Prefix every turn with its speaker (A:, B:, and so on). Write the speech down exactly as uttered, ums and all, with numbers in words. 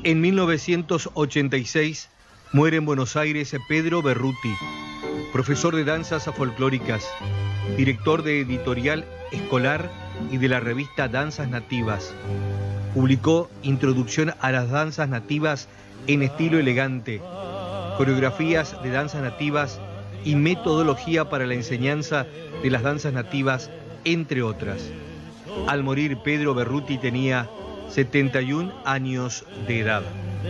A: En mil novecientos ochenta y seis muere en Buenos Aires Pedro Berruti, profesor de danzas folclóricas, director de editorial escolar y de la revista Danzas Nativas. Publicó Introducción a las danzas nativas en estilo elegante, coreografías de danzas nativas y metodología para la enseñanza de las danzas nativas, entre otras. Al morir, Pedro Berruti tenía setenta y un años de edad.